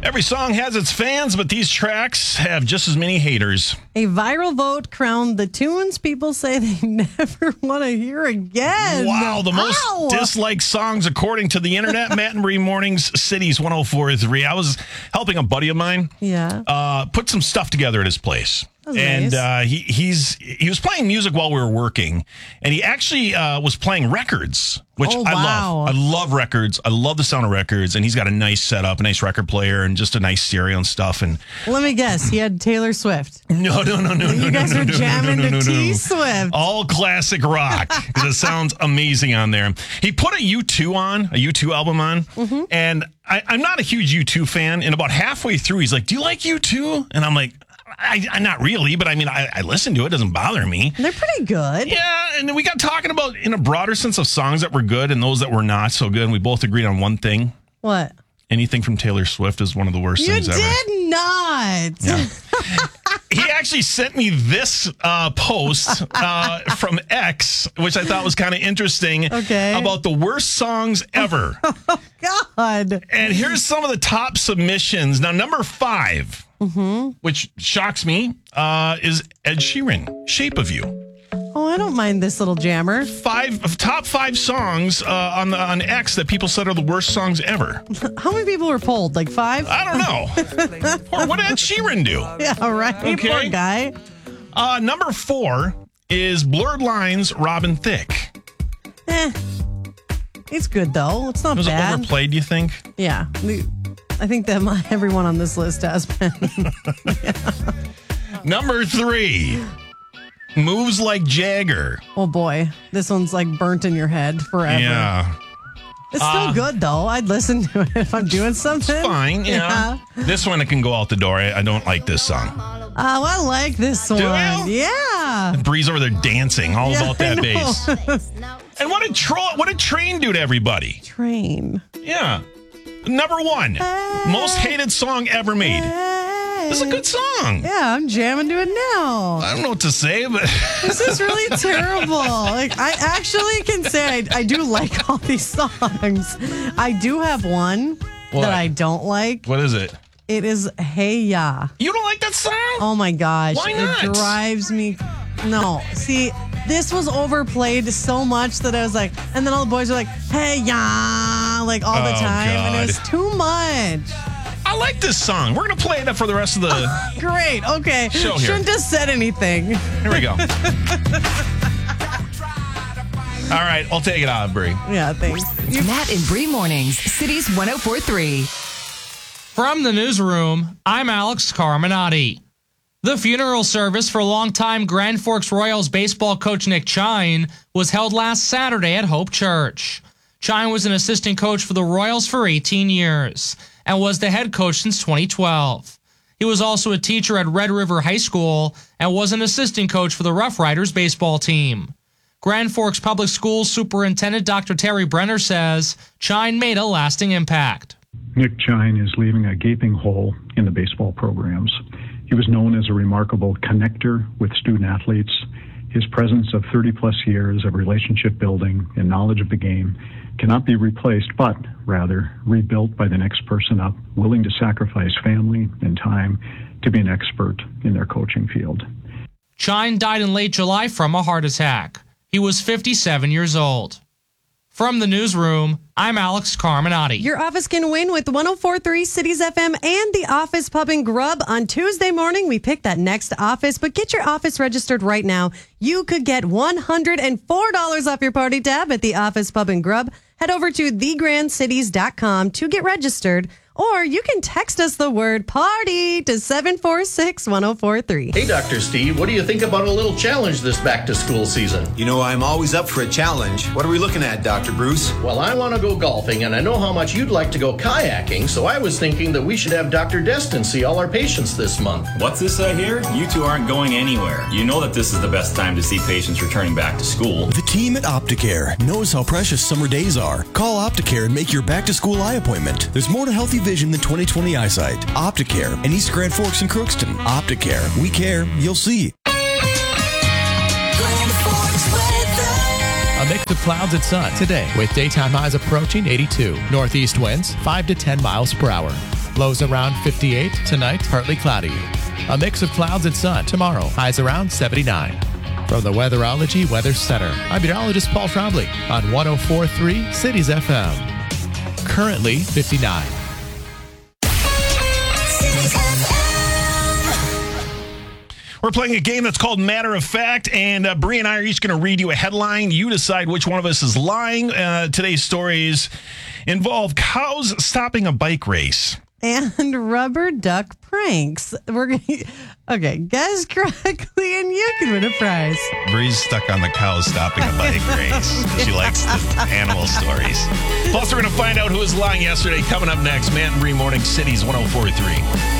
Every song has its fans, but these tracks have just as many haters. A viral vote crowned the tunes people say they never want to hear again. Wow, the most disliked songs according to the internet. Matt and Marie Mornings, Cities 104.3. I was helping a buddy of mine put some stuff together at his place. And nice. He was playing music while we were working, and he actually was playing records, which I love. I love records. I love the sound of records, and he's got a nice setup, a nice record player, and just a nice stereo and stuff. And let me guess, he had Taylor Swift. No. You guys are jamming to T Swift. All classic rock. It sounds amazing on there. He put a U2 album on, and I'm not a huge U2 fan. And about halfway through, he's like, "Do you like U2?" And I'm like, I'm not really, but I mean, I listen to it. It doesn't bother me. They're pretty good. Yeah, and we got talking about, in a broader sense, of songs that were good and those that were not so good. And we both agreed on one thing. What? Anything from Taylor Swift is one of the worst things ever. You did not. Yeah. He actually sent me this post from X, which I thought was kind of interesting, about the worst songs ever. Oh, God. And here's some of the top submissions. Now, number 5. Which shocks me, is Ed Sheeran, Shape of You. Oh, I don't mind this little jammer. Top 5 songs on X that people said are the worst songs ever. How many people were polled? Like 5? I don't know. Or what did Ed Sheeran do? Yeah, right. Okay. Poor guy. Number 4 is Blurred Lines, Robin Thicke. It's good, though. It's not Was bad. it overplayed, do you think? Yeah. I think that everyone on this list has been. Number 3, Moves Like Jagger. Oh, boy. This one's like burnt in your head forever. Yeah. It's still good, though. I'd listen to it if I'm doing something. It's fine, yeah. This one, it can go out the door. I don't like this song. Oh, I like this one. Do you? Yeah. Bree's over there dancing, all about that bass. And what did Train do to everybody? Train. Yeah. Number 1, most hated song ever made. This is a good song. Yeah, I'm jamming to it now. I don't know what to say, but this is really terrible. Like, I actually can say I do like all these songs. I do have one that I don't like. What is it? It is Hey Ya. You don't like that song? Oh my gosh. Why not? It drives me. No. See, this was overplayed so much that I was like, and then all the boys were like, Hey Ya, like all the time. God. And it was too much. I like this song. We're going to play it for the rest of the Great. Okay. show here. Shouldn't have said anything. Here we go. All right, I'll take it out, Bree. Yeah, thanks. Matt and Bree Mornings, Cities 104.3. From the newsroom, I'm Alex Carminati. The funeral service for longtime Grand Forks Royals baseball coach Nick Chine was held last Saturday at Hope Church. Chine was an assistant coach for the Royals for 18 years and was the head coach since 2012. He was also a teacher at Red River High School and was an assistant coach for the Rough Riders baseball team. Grand Forks Public Schools Superintendent Dr. Terry Brenner says Chine made a lasting impact. Nick Chine is leaving a gaping hole in the baseball programs. He was known as a remarkable connector with student athletes. His presence of 30-plus years of relationship building and knowledge of the game cannot be replaced, but rather rebuilt by the next person up, willing to sacrifice family and time to be an expert in their coaching field. Chine died in late July from a heart attack. He was 57 years old. From the newsroom, I'm Alex Carminati. Your office can win with 104.3 Cities FM and the Office Pub and Grub. On Tuesday morning, we pick that next office, but get your office registered right now. You could get $104 off your party tab at the Office Pub and Grub. Head over to thegrandcities.com to get registered, or you can text us the word party to 746-1043. Hey, Dr. Steve, what do you think about a little challenge this back-to-school season? You know, I'm always up for a challenge. What are we looking at, Dr. Bruce? Well, I want to go golfing, and I know how much you'd like to go kayaking, so I was thinking that we should have Dr. Destin see all our patients this month. What's this I hear? You two aren't going anywhere. You know that this is the best time to see patients returning back to school. The team at Opticare knows how precious summer days are. Call Opticare and make your back-to-school eye appointment. There's more to healthy vision than 20/20 eyesight. Opticare in East Grand Forks and Crookston. Opticare. We care. You'll see. A mix of clouds and sun today with daytime highs approaching 82. Northeast winds 5 to 10 miles per hour. Lows around 58. Tonight, partly cloudy. A mix of clouds and sun. Tomorrow, highs around 79. From the Weatherology Weather Center, I'm meteorologist Paul Trombley on 104.3 Cities FM. Currently 59. We're playing a game that's called Matter of Fact, and Bree and I are each going to read you a headline. You decide which one of us is lying. Today's stories involve cows stopping a bike race. And rubber duck pranks. Okay, guess correctly and you can win a prize. Bree's stuck on the cows stopping a bike race. She likes the animal stories. Plus, we're going to find out who was lying yesterday. Coming up next, Matt and Bree Morning Cities 104.3.